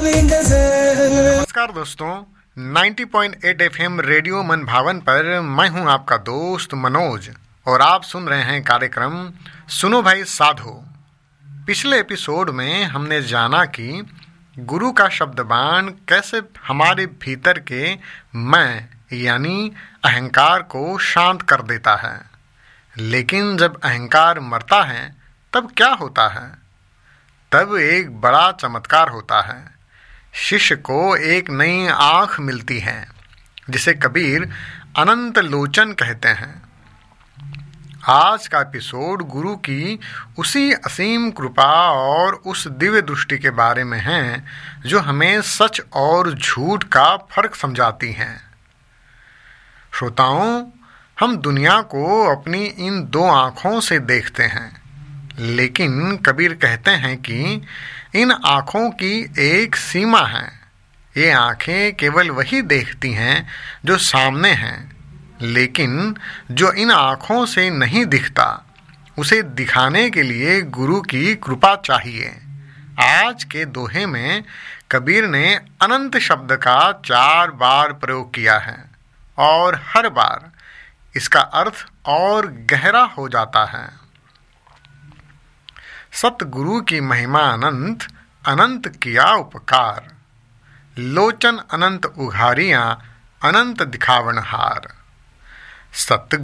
नमस्कार दोस्तों, 90.8 FM radio मन भावन पर मैं हूं आपका दोस्त मनोज और आप सुन रहे हैं कार्यक्रम सुनो भाई साधो। पिछले एपिसोड में हमने जाना कि गुरु का शब्दबाण कैसे हमारे भीतर के मैं यानी अहंकार को शांत कर देता है। लेकिन जब अहंकार मरता है तब क्या होता है? तब एक बड़ा चमत्कार होता है। शिष्य को एक नई आँख मिलती है जिसे कबीर अनंत लोचन कहते हैं। आज का एपिसोड गुरु की उसी असीम कृपा और उस दिव्य दृष्टि के बारे में है जो हमें सच और झूठ का फर्क समझाती है। श्रोताओं, हम दुनिया को अपनी इन दो आँखों से देखते हैं, लेकिन कबीर कहते हैं कि इन आँखों की एक सीमा है। ये आँखें केवल वही देखती हैं जो सामने हैं, लेकिन जो इन आँखों से नहीं दिखता उसे दिखाने के लिए गुरु की कृपा चाहिए। आज के दोहे में कबीर ने अनंत शब्द का 4 बार प्रयोग किया है और हर बार इसका अर्थ और गहरा हो जाता है। सतगुरु की महिमा अनंत, अनंत किया उपकार, लोचन अनंत उघारियां, अनंत दिखावनहार। सत